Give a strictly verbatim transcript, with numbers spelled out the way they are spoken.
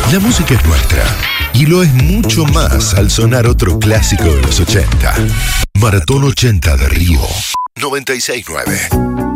La música es nuestra y lo es mucho más al sonar otro clásico de los ochenta. Maratón ochenta de Río noventa y seis nueve.